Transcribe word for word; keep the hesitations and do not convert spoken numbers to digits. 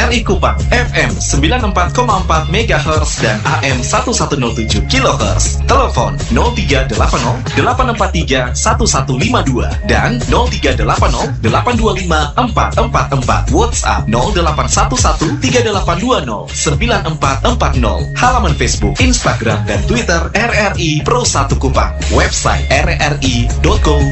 R I Kupang F M sembilan puluh empat koma empat megahertz dan A M seribu seratus tujuh kilohertz. Telepon nol tiga delapan nol delapan empat tiga satu satu lima dua dan nol tiga delapan nol delapan dua lima empat empat empat. WhatsApp nol delapan satu satu tiga delapan dua nol sembilan empat empat nol. Halaman Facebook, Instagram, dan Twitter R R I Pro satu Kupang. Website r r i dot co